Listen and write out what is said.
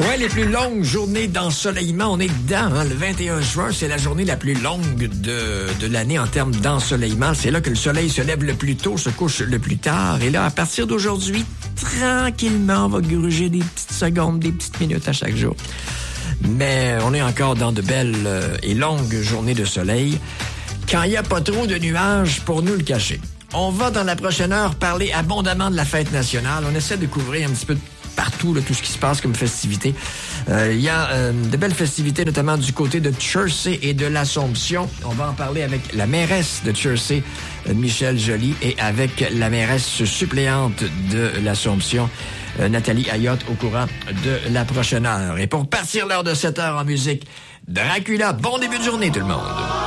Ouais, les plus longues journées d'ensoleillement, on est dedans. Hein? Le 21 juin, c'est la journée la plus longue de l'année en termes d'ensoleillement. C'est là que le soleil se lève le plus tôt, se couche le plus tard. Et là, à partir d'aujourd'hui, tranquillement, on va gruger des petites secondes, des petites minutes à chaque jour. Mais on est encore dans de belles et longues journées de soleil. Quand il n'y a pas trop de nuages pour nous le cacher. On va, dans la prochaine heure, parler abondamment de la fête nationale. On essaie de couvrir un petit peu partout là, tout ce qui se passe comme festivité. Il y a de belles festivités, notamment du côté de Chersey et de l'Assomption. On va en parler avec la mairesse de Chersey, Michelle Joly, et avec la mairesse suppléante de l'Assomption, Nathalie Ayotte, au courant de la prochaine heure. Et pour partir l'heure de 7 heures en musique, Dracula. Bon début de journée, tout le monde.